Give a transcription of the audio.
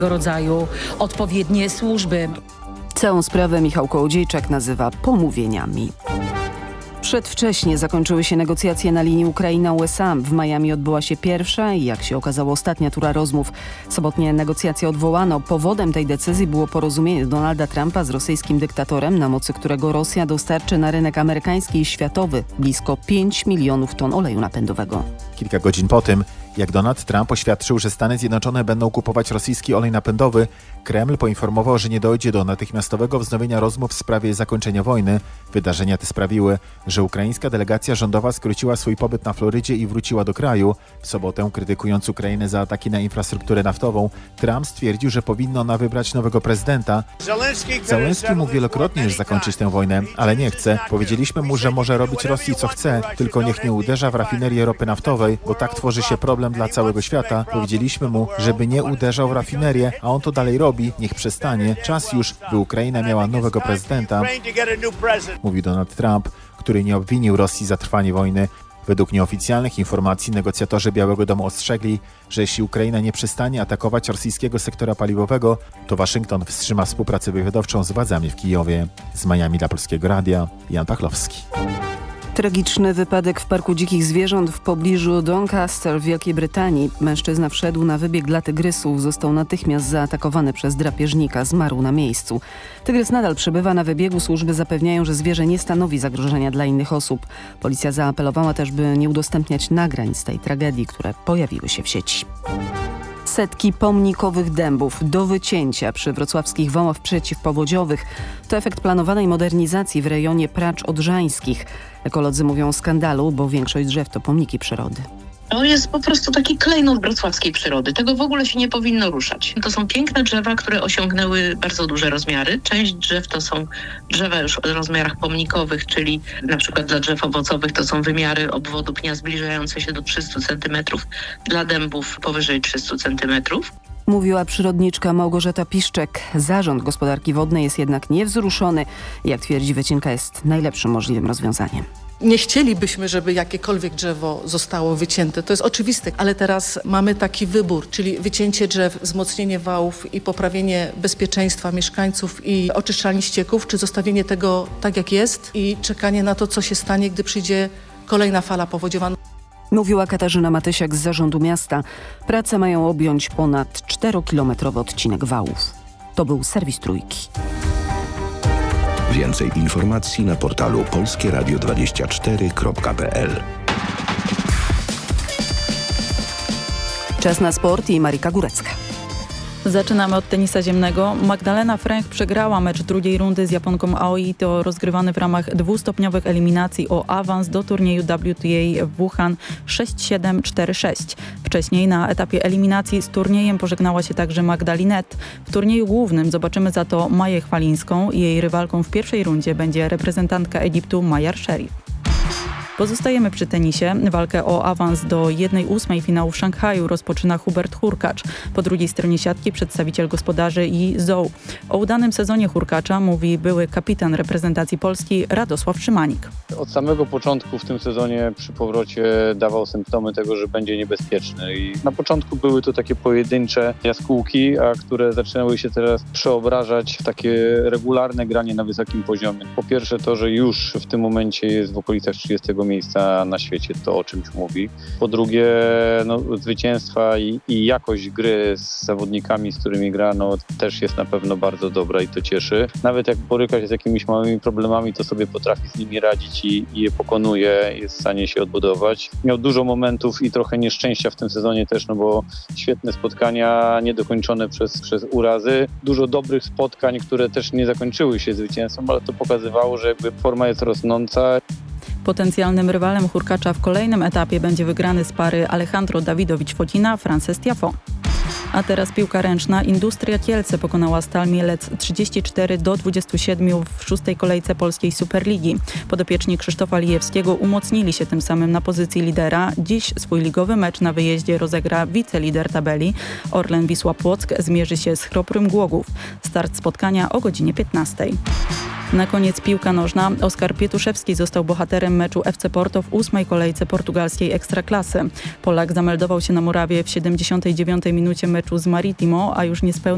rodzaju odpowiednie służby. Całą sprawę Michał Kołodziejczak nazywa pomówieniami. Przedwcześnie zakończyły się negocjacje na linii Ukraina-USA. W Miami odbyła się pierwsza i, jak się okazało, ostatnia tura rozmów. Sobotnie negocjacje odwołano. Powodem tej decyzji było porozumienie Donalda Trumpa z rosyjskim dyktatorem, na mocy którego Rosja dostarczy na rynek amerykański i światowy blisko 5 milionów ton oleju napędowego. Kilka godzin po tym, jak Donald Trump oświadczył, że Stany Zjednoczone będą kupować rosyjski olej napędowy, Kreml poinformował, że nie dojdzie do natychmiastowego wznowienia rozmów w sprawie zakończenia wojny. Wydarzenia te sprawiły, że ukraińska delegacja rządowa skróciła swój pobyt na Florydzie i wróciła do kraju. W sobotę, krytykując Ukrainę za ataki na infrastrukturę naftową, Trump stwierdził, że powinno ona wybrać nowego prezydenta. Zełenski mógł wielokrotnie już zakończyć tę wojnę, ale nie chce. Powiedzieliśmy mu, że może robić Rosji co chce, tylko niech nie uderza w rafinerię ropy naftowej, bo tak tworzy się problem dla całego świata. Powiedzieliśmy mu, żeby nie uderzał w rafinerię, a on to dalej robi. Niech przestanie. Czas już, by Ukraina miała nowego prezydenta, mówił Donald Trump, który nie obwinił Rosji za trwanie wojny. Według nieoficjalnych informacji negocjatorzy Białego Domu ostrzegli, że jeśli Ukraina nie przestanie atakować rosyjskiego sektora paliwowego, to Waszyngton wstrzyma współpracę wywiadowczą z władzami w Kijowie. Z Miami dla Polskiego Radia, Jan Pachlowski. Tragiczny wypadek w Parku Dzikich Zwierząt w pobliżu Doncaster w Wielkiej Brytanii. Mężczyzna wszedł na wybieg dla tygrysów. Został natychmiast zaatakowany przez drapieżnika. Zmarł na miejscu. Tygrys nadal przebywa na wybiegu. Służby zapewniają, że zwierzę nie stanowi zagrożenia dla innych osób. Policja zaapelowała też, by nie udostępniać nagrań z tej tragedii, które pojawiły się w sieci. Setki pomnikowych dębów do wycięcia przy wrocławskich wałach przeciwpowodziowych to efekt planowanej modernizacji w rejonie Pracz Odrzańskich. Ekolodzy mówią o skandalu, bo większość drzew to pomniki przyrody. To jest po prostu taki klejnot wrocławskiej przyrody. Tego w ogóle się nie powinno ruszać. To są piękne drzewa, które osiągnęły bardzo duże rozmiary. Część drzew to są drzewa już o rozmiarach pomnikowych, czyli na przykład dla drzew owocowych to są wymiary obwodu pnia zbliżające się do 300 cm, dla dębów powyżej 300 cm. Mówiła przyrodniczka Małgorzata Piszczek. Zarząd Gospodarki Wodnej jest jednak niewzruszony. Jak twierdzi, wycinka jest najlepszym możliwym rozwiązaniem. Nie chcielibyśmy, żeby jakiekolwiek drzewo zostało wycięte. To jest oczywiste, ale teraz mamy taki wybór, czyli wycięcie drzew, wzmocnienie wałów i poprawienie bezpieczeństwa mieszkańców i oczyszczalni ścieków, czy zostawienie tego tak jak jest i czekanie na to, co się stanie, gdy przyjdzie kolejna fala powodziowa. Mówiła Katarzyna Matysiak z Zarządu Miasta. Prace mają objąć ponad 4-kilometrowy odcinek wałów. To był serwis Trójki. Więcej informacji na portalu polskieradio24.pl. Czas na sport i Marika Górecka. Zaczynamy od tenisa ziemnego. Magdalena Fręch przegrała mecz drugiej rundy z Japonką Aoi. To rozgrywany w ramach dwustopniowych eliminacji o awans do turnieju WTA w Wuhan 6-7, 4-6. Wcześniej na etapie eliminacji z turniejem pożegnała się także Magda Linette. W turnieju głównym zobaczymy za to Maję Chwalińską. Jej rywalką w pierwszej rundzie będzie reprezentantka Egiptu Mayar Sherif. Pozostajemy przy tenisie. Walkę o awans do 1/8 finału w Szanghaju rozpoczyna Hubert Hurkacz. Po drugiej stronie siatki przedstawiciel gospodarzy Yi Zhou. O udanym sezonie Hurkacza mówi były kapitan reprezentacji Polski Radosław Szymanik. Od samego początku w tym sezonie przy powrocie dawał symptomy tego, że będzie niebezpieczny. I na początku były to takie pojedyncze jaskółki, a które zaczynały się teraz przeobrażać w takie regularne granie na wysokim poziomie. Po pierwsze to, że już w tym momencie jest w okolicach 30 miejsca na świecie, to o czymś mówi. Po drugie, zwycięstwa i jakość gry z zawodnikami, z którymi gra, też jest na pewno bardzo dobra i to cieszy. Nawet jak boryka się z jakimiś małymi problemami, to sobie potrafi z nimi radzić i je pokonuje, jest w stanie się odbudować. Miał dużo momentów i trochę nieszczęścia w tym sezonie też, bo świetne spotkania, niedokończone przez urazy. Dużo dobrych spotkań, które też nie zakończyły się zwycięstwem, ale to pokazywało, że jakby forma jest rosnąca. Potencjalnym rywalem Hurkacza w kolejnym etapie będzie wygrany z pary Alejandro Dawidowicz-Focina, Frances Tiafoe. A teraz piłka ręczna. Industria Kielce pokonała Stal Mielec 34-27 w 6. kolejce polskiej Superligi. Podopieczni Krzysztofa Lijewskiego umocnili się tym samym na pozycji lidera. Dziś swój ligowy mecz na wyjeździe rozegra wicelider tabeli. Orlen Wisła Płock zmierzy się z Chrobrym Głogów. Start spotkania o godzinie 15. Na koniec piłka nożna. Oskar Pietuszewski został bohaterem meczu FC Porto w 8. kolejce portugalskiej Ekstraklasy. Polak zameldował się na murawie w 79. minucie meczu z Maritimo, a już niespełna